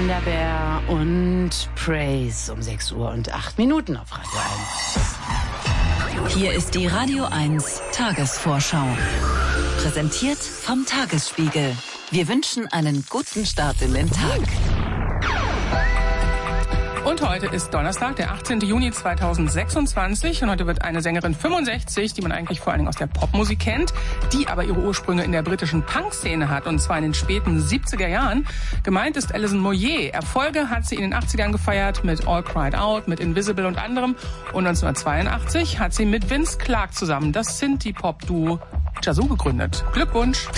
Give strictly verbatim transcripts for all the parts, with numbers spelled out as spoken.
Wunderbar und Praise um sechs Uhr und acht Minuten auf Radio eins. Hier ist die Radio eins Tagesvorschau. Präsentiert vom Tagesspiegel. Wir wünschen einen guten Start in den Tag. Und heute ist Donnerstag, der achtzehnten Juni zweitausendsechsundzwanzig. Und heute wird eine Sängerin fünfundsechzig, die man eigentlich vor allen Dingen aus der Popmusik kennt, die aber ihre Ursprünge in der britischen Punk-Szene hat, und zwar in den späten siebziger Jahren. Gemeint ist Alison Moyet. Erfolge hat sie in den achtzigern gefeiert mit All Cried Out, mit Invisible und anderem. Und neunzehnhundertzweiundachtzig hat sie mit Vince Clarke zusammen das Synthie-Pop-Duo Yazoo gegründet. Glückwunsch!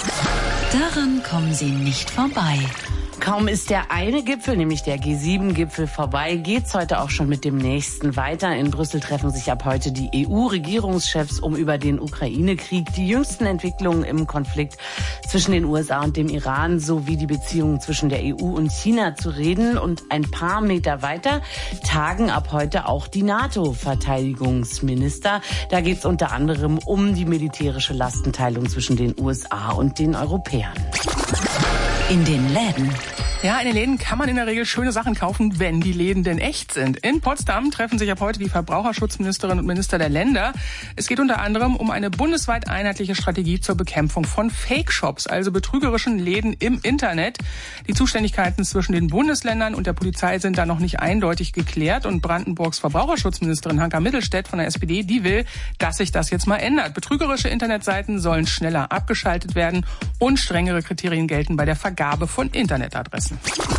Daran kommen Sie nicht vorbei. Kaum ist der eine Gipfel, nämlich der G sieben Gipfel, vorbei, geht's heute auch schon mit dem nächsten weiter. In Brüssel treffen sich ab heute die E U-Regierungschefs, um über den Ukraine-Krieg, die jüngsten Entwicklungen im Konflikt zwischen den U S A und dem Iran sowie die Beziehungen zwischen der E U und China zu reden. Und ein paar Meter weiter tagen ab heute auch die NATO-Verteidigungsminister. Da geht's unter anderem um die militärische Lastenteilung zwischen den U S A und den Europäern. In den Läden. Ja, in den Läden kann man in der Regel schöne Sachen kaufen, wenn die Läden denn echt sind. In Potsdam treffen sich ab heute die Verbraucherschutzministerinnen und Minister der Länder. Es geht unter anderem um eine bundesweit einheitliche Strategie zur Bekämpfung von Fake-Shops, also betrügerischen Läden im Internet. Die Zuständigkeiten zwischen den Bundesländern und der Polizei sind da noch nicht eindeutig geklärt. Und Brandenburgs Verbraucherschutzministerin Hanka Mittelstädt von der S P D, die will, dass sich das jetzt mal ändert. Betrügerische Internetseiten sollen schneller abgeschaltet werden und strengere Kriterien gelten bei der Vergabe von Internetadressen.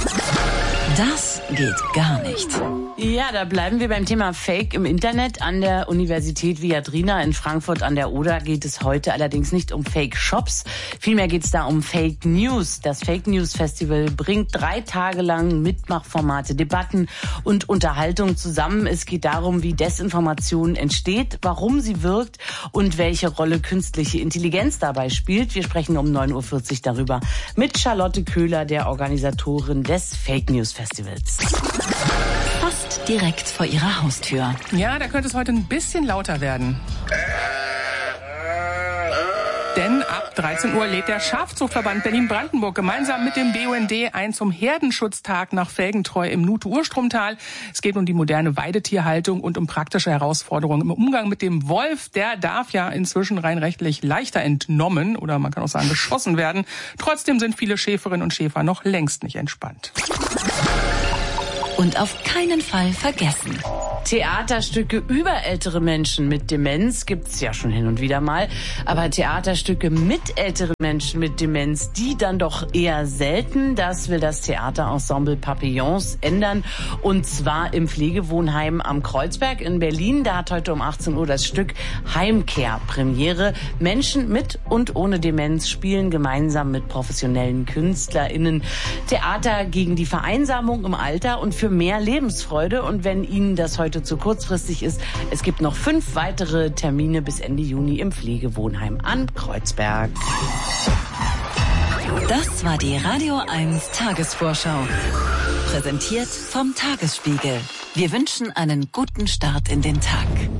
Das geht gar nicht. Ja, da bleiben wir beim Thema Fake im Internet. An der Universität Viadrina in Frankfurt an der Oder geht es heute allerdings nicht um Fake-Shops. Vielmehr geht es da um Fake News. Das Fake News Festival bringt drei Tage lang Mitmachformate, Debatten und Unterhaltung zusammen. Es geht darum, wie Desinformation entsteht, warum sie wirkt und welche Rolle künstliche Intelligenz dabei spielt. Wir sprechen um neun Uhr vierzig darüber mit Charlotte Köhler, der Organisatorin des Fake News Festivals. Fast direkt vor ihrer Haustür. Ja, da könnte es heute ein bisschen lauter werden. Denn ab dreizehn Uhr lädt der Schafzuchtverband Berlin-Brandenburg gemeinsam mit dem B U N D ein zum Herdenschutztag nach Felgentreu im Nute-Urstromtal. Es geht um die moderne Weidetierhaltung und um praktische Herausforderungen im Umgang mit dem Wolf. Der darf ja inzwischen rein rechtlich leichter entnommen oder man kann auch sagen geschossen werden. Trotzdem sind viele Schäferinnen und Schäfer noch längst nicht entspannt. Und auf keinen Fall vergessen. Theaterstücke über ältere Menschen mit Demenz gibt's ja schon hin und wieder mal. Aber Theaterstücke mit älteren Menschen mit Demenz, die dann doch eher selten. Das will das Theaterensemble Papillons ändern. Und zwar im Pflegewohnheim am Kreuzberg in Berlin. Da hat heute um achtzehn Uhr das Stück Heimkehr Premiere. Menschen mit und ohne Demenz spielen gemeinsam mit professionellen KünstlerInnen Theater gegen die Vereinsamung im Alter und für mehr Lebensfreude. Und wenn Ihnen das heute zu kurzfristig ist, es gibt noch fünf weitere Termine bis Ende Juni im Pflegewohnheim am Kreuzberg. Das war die Radio eins Tagesvorschau. Präsentiert vom Tagesspiegel. Wir wünschen einen guten Start in den Tag.